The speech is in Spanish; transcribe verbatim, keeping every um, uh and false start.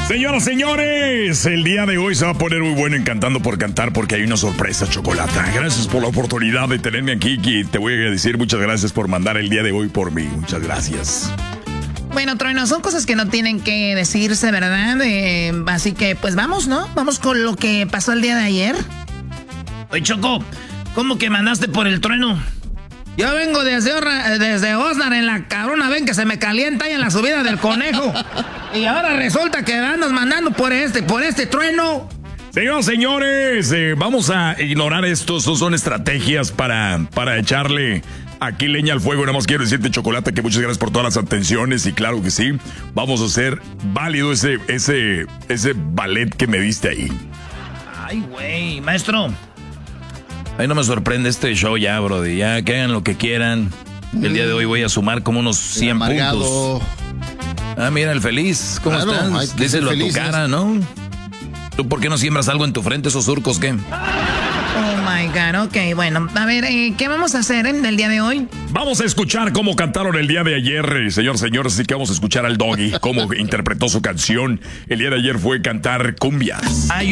Señoras, señores, el día de hoy se va a poner muy bueno en Cantando por Cantar porque hay una sorpresa, Chocolata. Gracias por la oportunidad de tenerme aquí y te voy a decir muchas gracias por mandar el día de hoy por mí. Muchas gracias. Bueno, Trueno, son cosas que no tienen que decirse, ¿verdad? Eh, así que, pues vamos, ¿no? Vamos con lo que pasó el día de ayer. Oye, Choco, ¿cómo que mandaste por el Trueno? Yo vengo desde, desde Osnar en la cabrona, ven que se me calienta ahí en la subida del Conejo. Y ahora resulta que andas mandando por este, por este Trueno. Señoras, señores, eh, vamos a ignorar esto. Estos son estrategias para, para echarle aquí leña al fuego. Nada más quiero decirte, Chocolate, que muchas gracias por todas las atenciones. Y claro que sí, vamos a hacer válido ese, ese, ese ballet que me diste ahí. Ay, güey, maestro. Ahí no me sorprende este show ya, brody. Ya que hagan lo que quieran. El día de hoy voy a sumar como unos cien puntos. Ah, mira, el feliz. ¿Cómo claro, estás? Díselo a tu cara, ¿no? ¿Tú por qué no siembras algo en tu frente, esos surcos, qué? Oh, my God. Ok, bueno. A ver, eh, ¿qué vamos a hacer eh, el día de hoy? Vamos a escuchar cómo cantaron el día de ayer, eh, señor, señor. Así que vamos a escuchar al Doggy, cómo interpretó su canción. El día de ayer fue cantar cumbias. Ay,